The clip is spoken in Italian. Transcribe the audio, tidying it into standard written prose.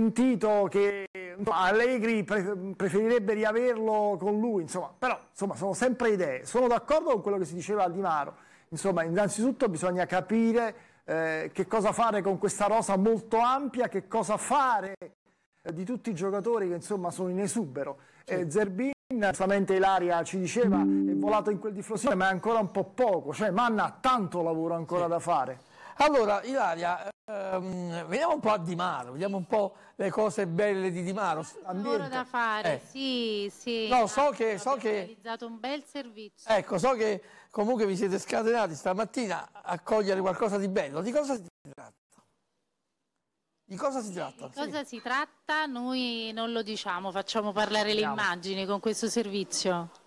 sentito che Allegri preferirebbe riaverlo con lui, insomma, però insomma, sono sempre idee. Sono d'accordo con quello che si diceva Di Maro. Insomma, innanzitutto bisogna capire che cosa fare con questa rosa molto ampia, che cosa fare di tutti i giocatori che insomma sono in esubero. Zerbin, giustamente Ilaria ci diceva, è volato in quel di Frosinone, ma è ancora un po' poco, cioè Manna ha tanto lavoro ancora da fare. Allora, Ilaria, veniamo un po' a Di Maro, vediamo un po' le cose belle di Di Maro. Lavoro da fare, sì, sì. No, so che realizzato un bel servizio. Ecco, so che comunque vi siete scatenati stamattina a cogliere qualcosa di bello. Di cosa si tratta? Di cosa si tratta? Di cosa si tratta? Noi non lo diciamo, facciamo parlare le immagini con questo servizio.